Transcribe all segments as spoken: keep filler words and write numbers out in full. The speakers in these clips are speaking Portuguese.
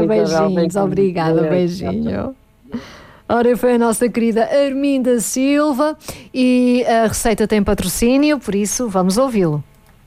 beijinhos, obrigada, beijinho. Ora, foi a nossa querida Arminda Silva e a receita tem patrocínio, por isso vamos ouvi-lo.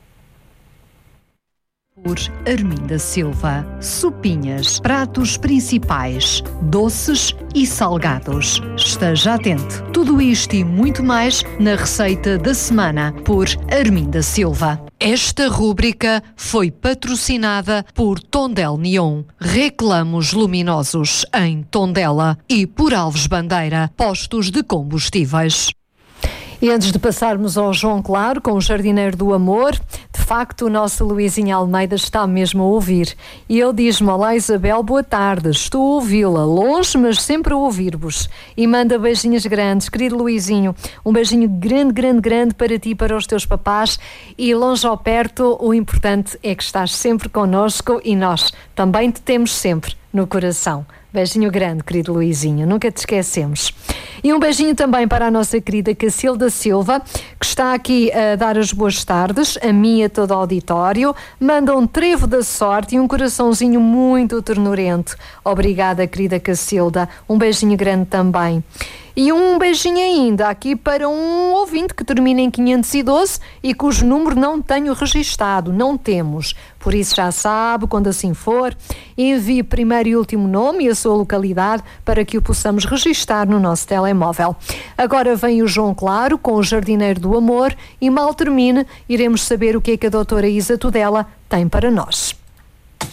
Por Arminda Silva. Sopinhas, pratos principais, doces e salgados. Esteja atento. Tudo isto e muito mais na receita da semana por Arminda Silva. Esta rúbrica foi patrocinada por Tondela Neon, reclamos luminosos em Tondela, e por Alves Bandeira, postos de combustíveis. E antes de passarmos ao João Claro com o Jardineiro do Amor, de facto o nosso Luizinho Almeida está mesmo a ouvir. E ele diz-me: olá Isabel, boa tarde, estou a ouvi-la, longe mas sempre a ouvir-vos. E manda beijinhos grandes, querido Luizinho, um beijinho grande, grande, grande para ti e para os teus papás. E longe ou perto, o importante é que estás sempre connosco e nós também te temos sempre no coração. Beijinho grande, querido Luizinho, nunca te esquecemos. E um beijinho também para a nossa querida Cacilda Silva, que está aqui a dar as boas tardes, a mim e a todo o auditório. Manda um trevo da sorte e um coraçãozinho muito ternurento. Obrigada, querida Cacilda. Um beijinho grande também. E um beijinho ainda aqui para um ouvinte que termina em quinhentos e doze e cujo número não tenho registado, não temos. Por isso já sabe, quando assim for, envie primeiro e último nome e a sua localidade para que o possamos registar no nosso telemóvel. Agora vem o João Claro com o Jardineiro do Amor e mal termine, iremos saber o que é que a doutora Isa Tudela tem para nós.